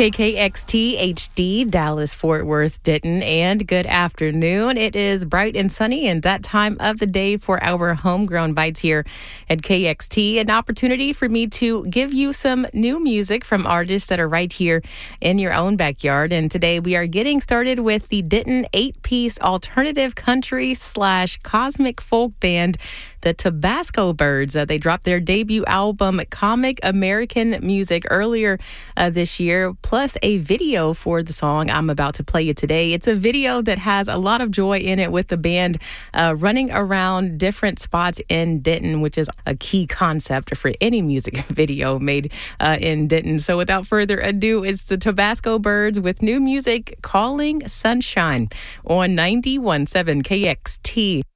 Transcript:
KKXT HD, Dallas, Fort Worth, Denton, and good afternoon. It is bright and sunny and that time of the day for our homegrown bites here at KXT. An opportunity for me to give you some new music from artists that are right here in your own backyard. And today we are getting started with the Denton 8-piece alternative country / cosmic folk band, the Tabasco Birds. They dropped their debut album, Comic American Music, earlier this year, plus a video for the song I'm about to play you today. It's a video that has a lot of joy in it, with the band running around different spots in Denton, which is a key concept for any music video made in Denton. So without further ado, it's the Tabasco Birds with new music, Calling Sunshine, on 91.7 KXT.